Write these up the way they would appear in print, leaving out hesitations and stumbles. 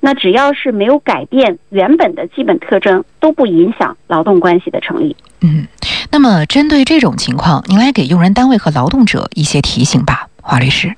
那只要是没有改变原本的基本特征，都不影响劳动关系的成立。 那么针对这种情况，您来给用人单位和劳动者一些提醒吧，华律师。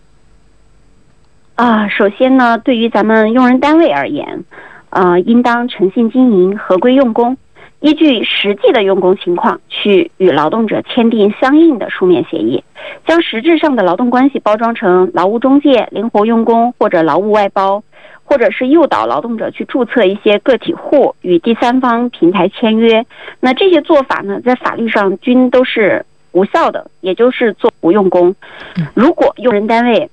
首先呢，对于咱们用人单位而言，应当诚信经营，合规用工，依据实际的用工情况去与劳动者签订相应的书面协议，将实质上的劳动关系包装成劳务中介、灵活用工或者劳务外包，或者是诱导劳动者去注册一些个体户与第三方平台签约。那这些做法呢，在法律上均都是无效的，也就是做无用功。如果用人单位，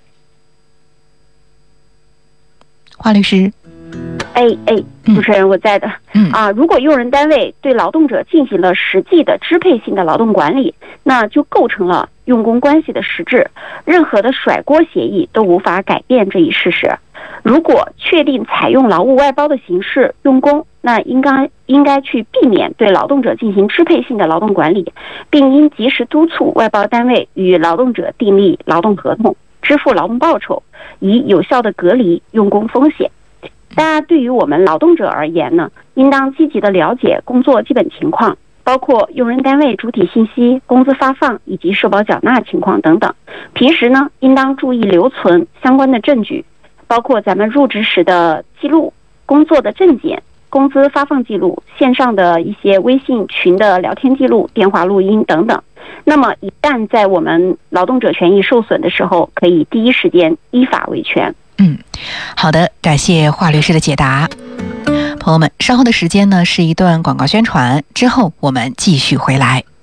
华律师， 主持人我在的。如果用人单位对劳动者进行了实际的支配性的劳动管理，那就构成了用工关系的实质，任何的甩锅协议都无法改变这一事实。如果确定采用劳务外包的形式用工，那应该去避免对劳动者进行支配性的劳动管理，并应及时督促外包单位与劳动者订立劳动合同，支付劳动报酬，以有效的隔离用工风险。当然，对于我们劳动者而言呢，应当积极的了解工作基本情况，包括用人单位主体信息、工资发放以及社保缴纳情况等等。平时呢，应当注意留存相关的证据，包括咱们入职时的记录、工作的证件、工资发放记录、线上的一些微信群的聊天记录、电话录音等等。那么一旦在我们劳动者权益受损的时候，可以第一时间依法维权。 好的，感谢华律师的解答。朋友们，稍后的时间呢是一段广告宣传，之后我们继续回来。